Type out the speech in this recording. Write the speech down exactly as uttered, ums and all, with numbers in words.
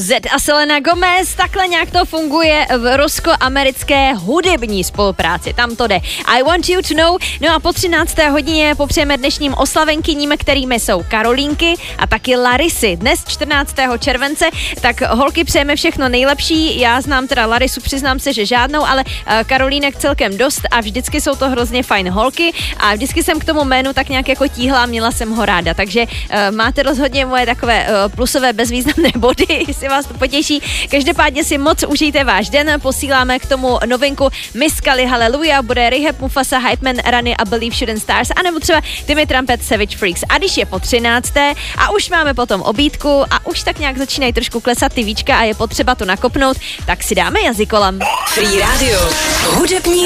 Zed a Selena Gomez, takhle nějak to funguje v rusko-americké hudební spolupráci, tam to jde. I want you to know, no a po třinácté hodině popřejeme dnešním oslavenkyním, kterými jsou Karolínky a taky Larisy. Dnes čtrnáctého července, tak holky přejeme všechno nejlepší, já znám teda Larisu, přiznám se, že žádnou, ale Karolínek celkem dost a vždycky jsou to hrozně fajn holky a vždycky jsem k tomu jménu tak nějak jako tíhla, měla jsem ho ráda, takže uh, máte rozhodně moje takové uh, plusové bezvýznamné body, jestli vás to potěší. Každopádně si moc užijte váš den, posíláme k tomu novinku Miss Kali Hallelujah, bude Rehab, Mufasa, Hypeman, Rany a Believe Shooting Stars, anebo třeba Timmy Trumpet, Savage Freaks. A když je po třinácté a už máme potom obídku a už tak nějak začínají trošku klesat ty víčka a je potřeba to nakopnout, tak si dáme jazykolam. Free Radio. Hudební